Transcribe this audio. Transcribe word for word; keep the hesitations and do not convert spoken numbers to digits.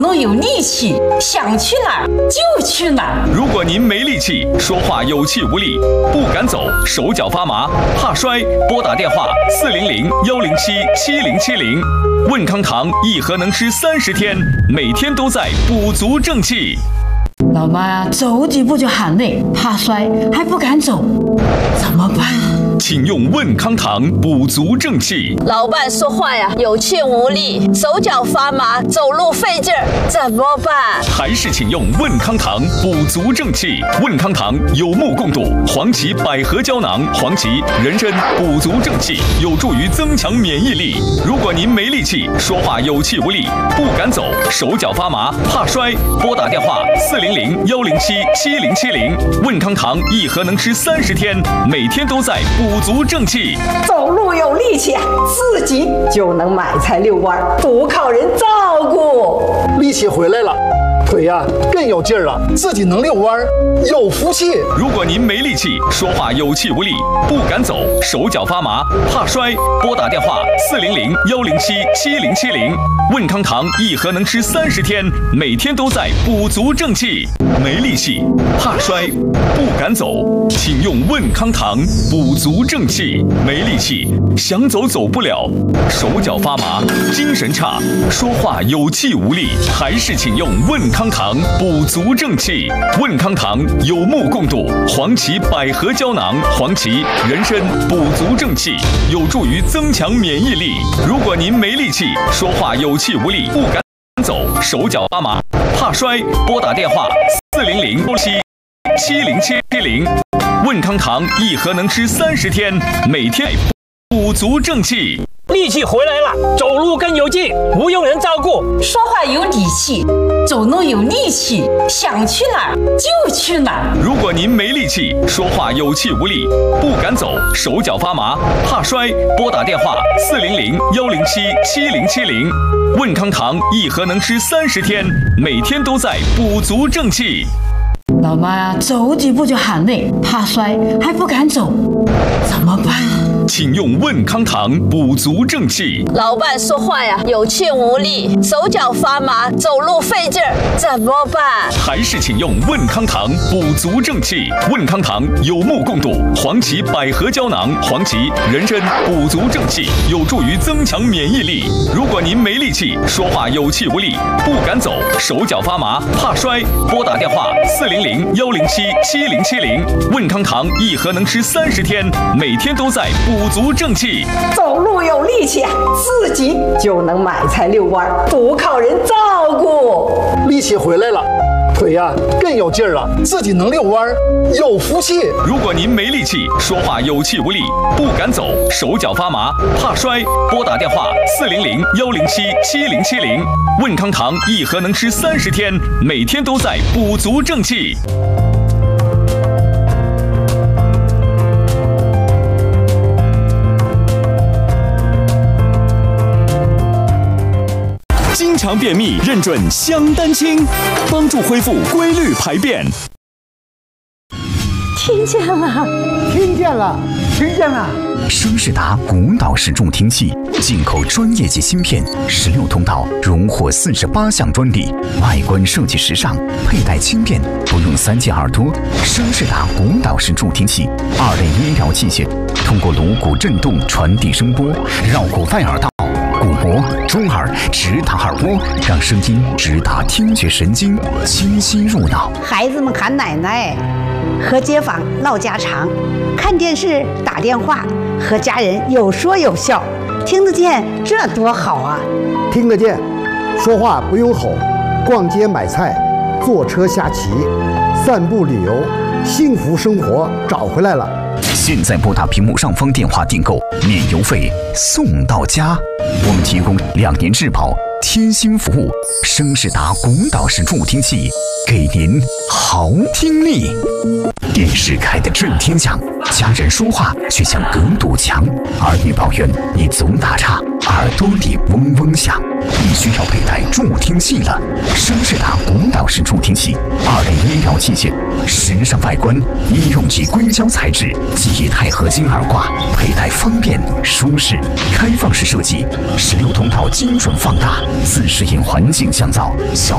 能有力气，想去哪儿就去哪儿。 如果您没力气，说话有气无力，不敢走，手脚发麻，怕摔，拨打电话四零零幺零七七零七零。问康堂一盒能吃三十天，每天都在补足正气。 老妈呀，走几步就喊累，怕摔，还不敢走，怎么办？ 请用问康堂补足正气。 老伴说话呀有气无力，手脚发麻，走路费劲儿，怎么办？ 还是请用问康堂补足正气。问康堂有目共睹，黄芪百合胶囊，黄芪、人参补足正气，有助于增强免疫力。如果您没力气，说话有气无力，不敢走，手脚发麻，怕摔，拨打电话四零零幺零七七零七零。问康堂一盒能吃三十天，每天都在补足正气。 走路有力气，自己就能买菜遛弯，不靠人照顾。 力气回来了，腿呀、啊、更有劲儿了，自己能遛弯，有福气。 如果您没力气，说话有气无力，不敢走，手脚发麻，怕摔，拨打电话四零零幺零七七零七零。问康堂一盒能吃三十天，每天都在补足正气。没力气，怕摔，不敢走，请用问康堂补足正气。没力气，想走走不了，手脚发麻，精神差，说话有气无力，还是请用问康堂补足正气。问康堂有目共睹，黄芪百合胶囊，黄芪、人参补足正气，有助于增强免疫力。如果您没力气，说话有气无力，不敢走，手脚发麻，怕摔，拨打电话四零零七七零七零。问康堂一盒能吃三十天，每天补足正气。 力气回来了，走路更有劲，不用人照顾， 说话有底气，走路有力气，想去哪儿就去哪儿。 如果您没力气，说话有气无力，不敢走，手脚发麻，怕摔，拨打电话四零零幺零七七零七零。问康堂一盒能吃三十天，每天都在补足正气。 老妈呀，走几步就喊累，怕摔，还不敢走，怎么办？ 请用问康堂补足正气。 老伴说话呀有气无力，手脚发麻，走路费劲儿，怎么办？ 还是请用问康堂补足正气。问康堂有目共睹，黄芪百合胶囊，黄芪、人参补足正气，有助于增强免疫力。如果您没力气，说话有气无力，不敢走，手脚发麻，怕摔，拨打电话四零零幺零七七零七零。问康堂一盒能吃三十天，每天都在补足正气。 走路有力气，自己就能买菜遛弯，不靠人照顾。 力气回来了，腿呀、啊、更有劲儿了，自己能遛弯，有福气。 如果您没力气，说话有气无力，不敢走，手脚发麻，怕摔，拨打电话四零零幺零七七零七零。问康堂一盒能吃三十天，每天都在补足正气。经常便秘，认准香丹清，帮助恢复规律排便。 听见了， 听见了，听见了。 声仕达古导式助听器，进口专业级芯片，十六通道，荣获四十八项专利，外观设计时尚，佩戴轻便，不用三件耳朵。声仕达古导式助听器，二类医疗器械，通过颅骨振动传递声波，绕过外耳道。鼓膜、中耳，直达耳蜗，让声音直达听觉神经，清晰入脑。 孩子们喊奶奶，和街坊唠家常，看电视、打电话，和家人有说有笑，听得见，这多好啊！ 听得见，说话不用吼，逛街买菜，坐车下棋，散步旅游，幸福生活找回来了。 现在拨打屏幕上方电话订购，免邮费送到家。我们提供两年质保，贴心服务。声仕达古导式助听器，给您好听力。电视开得震天响，家人说话却像隔堵墙，儿女抱怨你总打岔，耳朵里嗡嗡响。你需要佩戴助听器了。声仕达古导式助听器，二类医疗器械，时尚外观，医用级硅胶材质，记忆钛合金耳挂，佩戴方便舒适，开放式设计，十六通道精准放大，自适应环境降噪，小